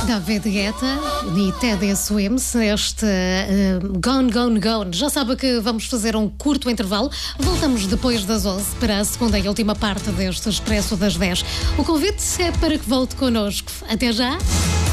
David Guetta e Teddy Swims, este Gone, Gone, Gone. Já sabe que vamos fazer um curto intervalo. Voltamos depois das 11 para a segunda e última parte deste Expresso das 10. O convite é para que volte connosco. Até já!